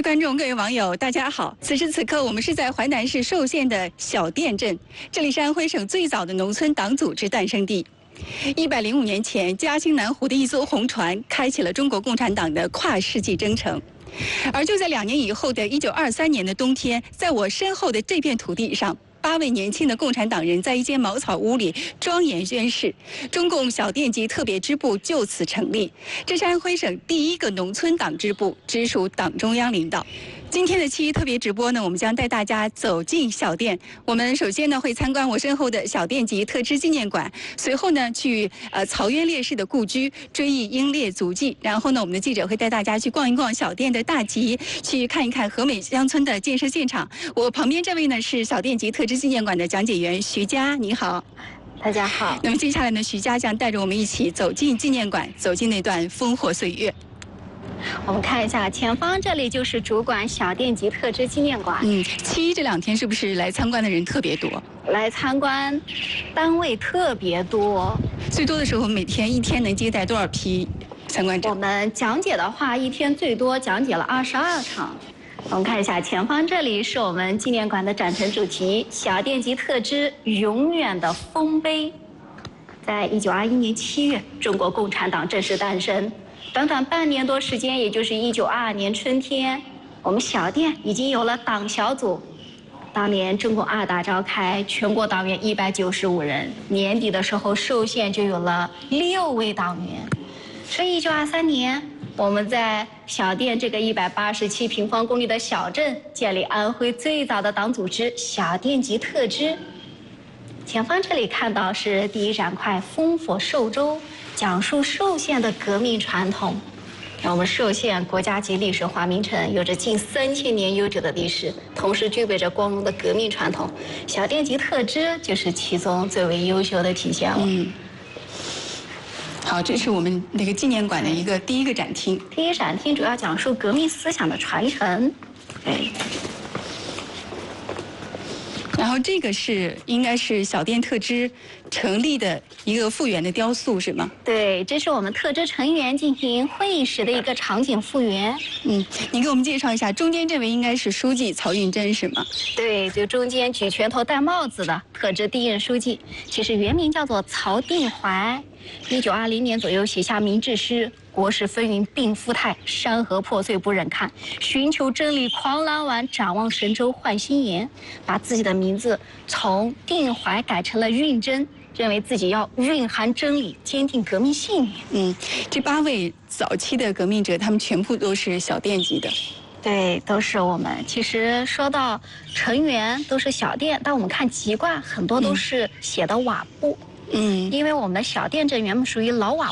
位观众、各位网友，大家好！此时此刻，我们是在淮南市寿县的小店镇，这里是安徽省最早的农村党组织诞生地。105年前，嘉兴南湖的一艘红船开启了中国共产党的跨世纪征程。而就在2年以后的1923年的冬天，在我身后的这片土地上，8位年轻的共产党人在一间茅草屋里庄严宣誓，中共小店级特别支部就此成立。这是安徽省第1个农村党支部，直属党中央领导。今天的7特别直播呢，我们将带大家走进小店。我们首先呢会参观我身后的小店级特支纪念馆，随后呢去曹渊烈士的故居，追忆英烈足迹。然后呢，我们的记者会带大家去逛一逛小店的大集，去看一看和美乡村的建设现场。我旁边这位呢是小店级特支纪念馆的讲解员徐佳，你好。 大家好。 那么接下来呢，徐佳将带着我们一起走进纪念馆，走进那段烽火岁月。 我们看一下前方，这里就是主管小店级特支纪念馆。 7一这2天是不是来参观的人特别多？ 来参观单位特别多。 最多的时候，每天一天能接待多少批参观者？ 我们讲解的话，一天最多讲解了22场。我们看一下前方，这里是我们纪念馆的展陈主题：小店级特支永远的丰碑。在1921年7月，中国共产党正式诞生。短短半年多时间，也就是1922年春天，我们小店已经有了党小组。当年中共2大召开，全国党员195人，年底的时候寿县就有了6位党员。所以1923年，我们在小店这个187平方公里的小镇建立安徽最早的党组织小店级特支。前方这里看到是第1展块烽火寿州，讲述寿县的革命传统。我们寿县国家级历史化名城，有着近3000年悠久的历史，同时具备着光荣的革命传统。小店级特支就是其中最为优秀的体现了。 好，这是我们那个纪念馆的第一个展厅。 第1展厅主要讲述革命思想的传承。 然后这个应该是小店特支成立的一个复原的雕塑，是吗？ 对，这是我们特支成员进行会议时的一个场景复原。 你给我们介绍一下，中间这位应该是书记曹运珍，是吗？ 对，就中间举拳头戴帽子的特支第1任书记，其实原名叫做曹定怀。1920年左右写下明志诗：国事纷纭病夫态，山河破碎不忍看，寻求真理狂澜晚，展望神州焕新颜。把自己的名字从定怀改成了运珍，认为自己要蕴含真理，坚定革命信念。 这8位早期的革命者，他们全部都是小店级的。 对，都是我们。其实说到成员都是小店，但我们看籍贯很多都是写的瓦布。因为我们的小店镇原本属于老瓦